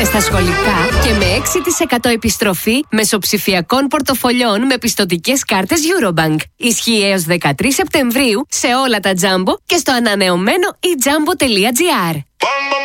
στα σχολικά και με 6% επιστροφή μεσοψηφιακών πορτοφολιών με πιστωτικές κάρτες Eurobank. Ισχύει έως 13 Σεπτεμβρίου σε όλα τα Jumbo και στο ανανεωμένο eJumbo.gr.